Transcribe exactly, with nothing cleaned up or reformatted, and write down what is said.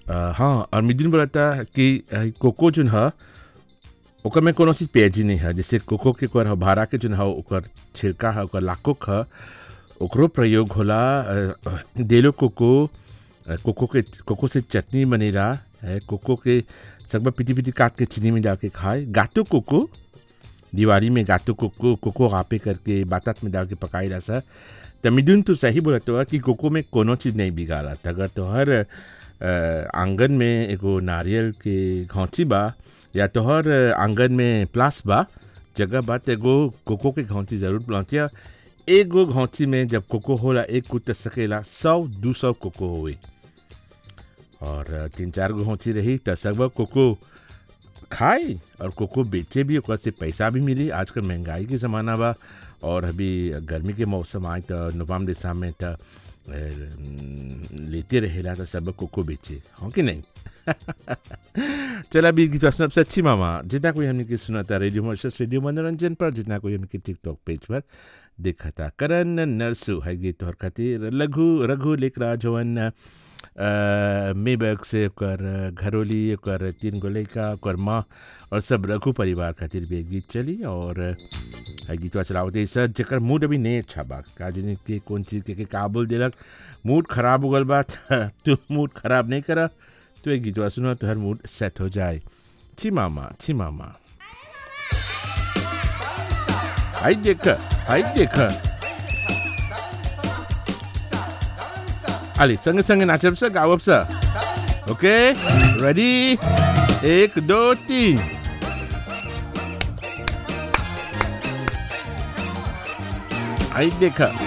अ, हाँ और मिदुन बोला था कि अ, कोको जोन है ओकर में कोनो चीज पेजी नहीं है जैसे कोको के ओकर भारा के जोन है ओकर छिलका है ओकर लाकोक है ओकरो प्रयोग होला अ, देलो कोको अ, कोको के कोको से चटनी बनेला है कोको के सब पिटी पिटी काट के चीनी में डाल के खाए गातो कोको दिवाली में गातो कोको कोको गापे करके बातात में डाल के पकाई ला सा त मिदुन तो सही बोला तो कि कोको में कोनो चीज नहीं बिगाड़ा अगर तो हर अ, आंगन में एगो नारियल के घौंची बा या तो हर आंगन में प्लास बा जगह बा त एगो कोको के घौंची जरूर प्लांटिया एगो घौंची में जब कोको होला एक कुट सकेला सौ दो सौ कोको होए और तीन चार गो घौंची रही त सब कोको खाए और कोको बेचे भी ओकर से पैसा भी मिली आजकल महंगाई के ज़माना बा और अभी गर्मी के मौसम आए तो नवम्बर दिसंबर में तो लेते रहेला तो सब कोको बेचे हो कि नहीं चला अभी गीत सबसे अच्छी मामा जितना कोई हमने की सुना था रेडियो मॉर्शस रेडियो मनोरंजन पर जितना कोई हमने टिकटॉक पेज पर देखा था करण नरसु है गीत और खातिर लघु रघु लेख राजवन मेबक से ओकर घरोली ओकर तीन गो लड़का ओकर माँ और सब रघु परिवार खातिर भी एक गीत चली और गीतवा चलावते सर जकर मूड अभी नहीं अच्छा बा काजनी के कौन चीज़ के, के काबुल दिलक मूड खराब हो गल बा तू मूड खराब नहीं करा तो एक गीतवा सुनो तो हर मूड सेट हो जाए छी मामा छी मामा हाय देख हाय देख अली संगे संगे नाचब सा गावब सा ओके रेडी एक दो तीन आई देखा